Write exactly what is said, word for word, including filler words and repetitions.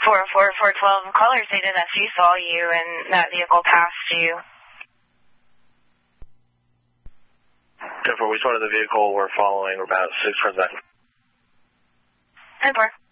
four four four twelve, caller stated that she saw you and that vehicle passed you. ten four, we spotted the vehicle. We're following. We're about six cars back. ten four.